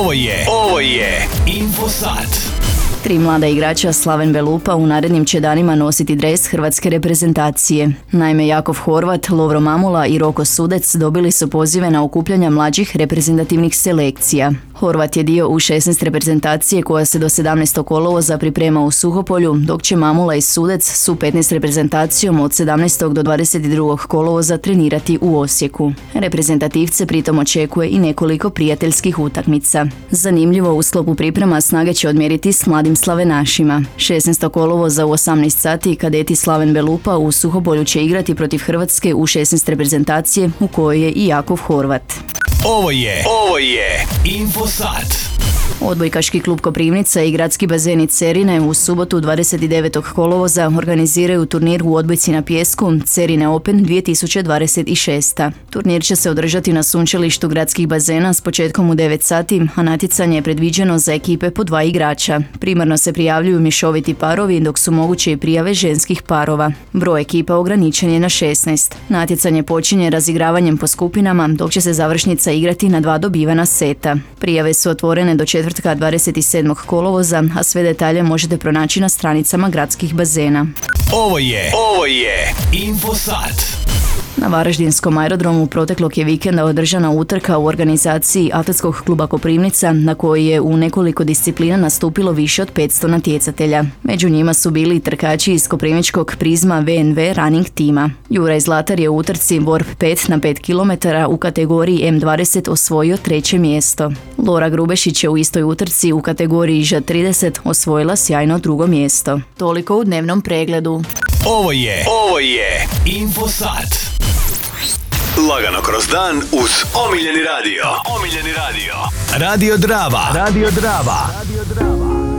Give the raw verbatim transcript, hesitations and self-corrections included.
Ovo je, ovo je Infosat. Tri mlada igrača Slaven Belupa u narednim će danima nositi dres hrvatske reprezentacije. Naime, Jakov Horvat, Lovro Mamula i Roko Sudec dobili su pozive na okupljanja mlađih reprezentativnih selekcija. Horvat je dio u šesnaest reprezentacije koja se do sedamnaestog kolovoza priprema u Suhopolju, dok će Mamula i Sudec su petnaest reprezentacijom od sedamnaestog do dvadeset drugog kolovoza trenirati u Osijeku. Reprezentativce pritom očekuje i nekoliko prijateljskih utakmica. Zanimljivo, u sklopu priprema snage će odmjeriti s mladim slavenašima. šesnaestog kolovoza u osamnaest sati kadeti Slaven Belupa u Suhopolju će igrati protiv Hrvatske u šesnaest reprezentacije u kojoj je i Jakov Horvat. Ovo je, ovo je Infosat. Odbojkaški klub Koprivnica i gradski bazeni Cerine u subotu dvadeset devetog kolovoza organiziraju turnir u odbojci na pijesku Cerine Open dvije tisuće dvadeset šest. Turnir će se održati na sunčalištu gradskih bazena s početkom u devet sati, a natjecanje je predviđeno za ekipe po dva igrača. Primarno se prijavljuju mješoviti parovi, dok su moguće i prijave ženskih parova. Broj ekipa ograničen je na šesnaest. Natjecanje počinje razigravanjem po skupinama, dok će se završnica igrati na dva dobivena seta. Prijave su otvorene do četvrtka dvadeset sedmog kolovoza, a sve detalje možete pronaći na stranicama gradskih bazena. Ovo je, ovo je Infosat. Na Varaždinskom aerodromu proteklog je vikenda održana utrka u organizaciji Atletskog kluba Koprivnica, na kojoj je u nekoliko disciplina nastupilo više od petsto natjecatelja. Među njima su bili i trkači iz koprivničkog Prizma V N V Running tima. Juraj Zlatar je u utrci Warp pet na pet kilometara u kategoriji M dvadeset osvojio treće mjesto. Lora Grubešić je u istoj utrci u kategoriji Ž trideset osvojila sjajno drugo mjesto. Toliko u dnevnom pregledu. Ovo je, ovo je Infosat. Lagano kroz dan uz omiljeni radio. Omiljeni radio. Radio Drava. Radio Drava. Radio Drava.